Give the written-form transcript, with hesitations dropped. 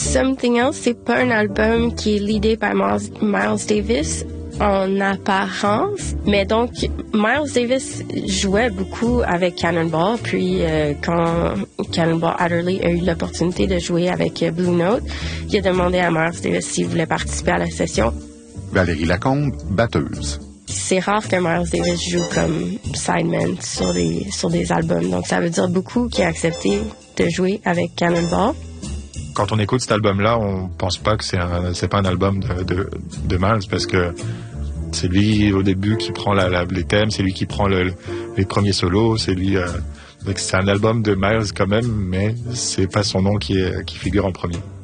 Something Else, c'est pas un album qui est leadé par Miles Davis en apparence, mais donc Miles Davis jouait beaucoup avec Cannonball, puis quand Cannonball Adderley a eu l'opportunité de jouer avec Blue Note, il a demandé à Miles Davis s'il voulait participer à la session. Valérie Lacombe, batteuse. C'est rare que Miles Davis joue comme sideman sur des albums, donc ça veut dire beaucoup qu'il a accepté de jouer avec Cannonball. Quand on écoute cet album-là, on pense pas que c'est pas un album de Miles, parce que c'est lui au début qui prend les thèmes, c'est lui qui prend les premiers solos, c'est lui. C'est un album de Miles quand même, mais c'est pas son nom qui figure en premier.